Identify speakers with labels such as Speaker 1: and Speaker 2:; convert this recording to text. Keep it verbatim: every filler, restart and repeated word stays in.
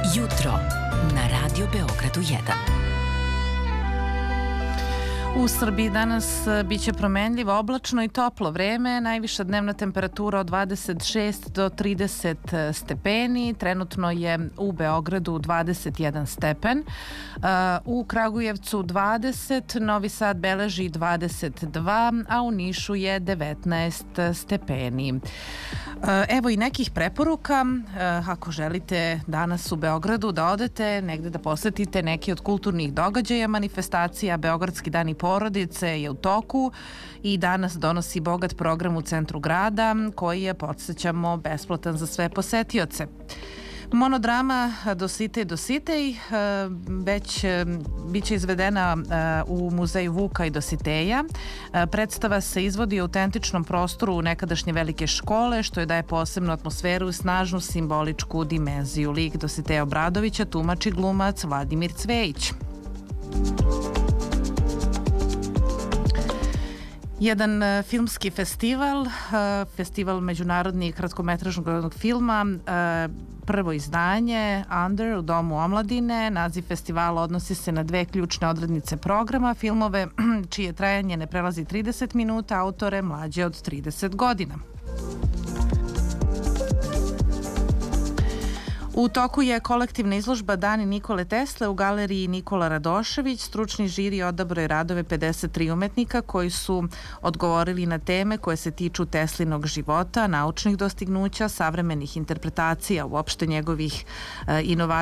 Speaker 1: Jutro na Radio Beogradu jedan.
Speaker 2: U Srbiji danas biće promenljivo, oblačno i toplo vreme, najviša dnevna temperatura od dvadeset šest do trideset stepeni, trenutno je u Beogradu dvadeset jedan stepen, u Kragujevcu dvadeset, Novi Sad beleži dvadeset dva, a u Nišu je devetnaest stepeni. Evo i nekih preporuka, ako želite danas u Beogradu da odete, negde da posetite neki od kulturnih događaja, manifestacija Beogradski dan i porodice je u toku i danas donosi bogat program u centru grada koji je, podsjećamo, besplatan za sve posetioce. Monodrama Dositej Dositej već biće izvedena u muzeju Vuka i Dositeja. Predstava se izvodi u autentičnom prostoru nekadašnje velike škole, što je daje posebnu atmosferu i snažnu simboličku dimenziju. Lik Dositeja Obradovića tumači glumac Vladimir Cvejić. Jedan filmski festival, festival međunarodnih kratkometražnog filma, prvo izdanje Under u Domu omladine. Naziv festivala odnosi se na dve ključne odrednice programa, filmove čije trajanje ne prelazi trideset minuta, autore mlađe od trideset godina. U toku je kolektivna izložba Dani Nikole Tesle u galeriji Nikola Radošević. Stručni žiri odabrao je radove pedeset tri umetnika koji su odgovorili na teme koje se tiču Teslinog života, naučnih dostignuća, savremenih interpretacija, uopšte njegovih inovacija